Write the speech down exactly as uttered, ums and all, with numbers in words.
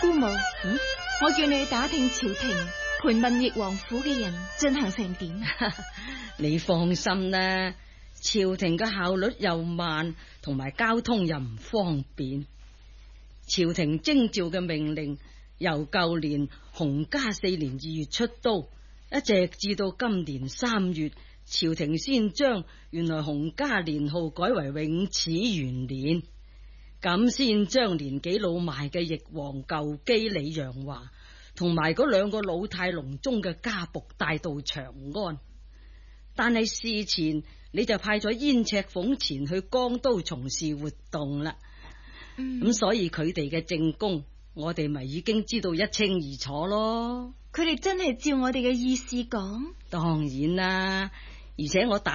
姑母， 嗯， 我叫你去打聽朝廷盤問翼王府嘅人進行成點。 你放心啦，朝廷嘅效率又慢，同埋交通又唔方便。朝廷徵召嘅命令由舊年洪嘉四年二月出都，一直至到今年三月，朝廷先將原來洪嘉年號改為永始元年，咁先將年紀老邁嘅翼王舊基李陽華同埋嗰兩個老態龍鍾嘅家僕帶到長安。但係事前你就派咗燕赤鳳前去江都從事活動啦，咁、嗯、所以佢哋嘅證供我哋咪已經知道一清二楚咯。 佢哋真係照我哋嘅意思講？ 當然啦，而且我打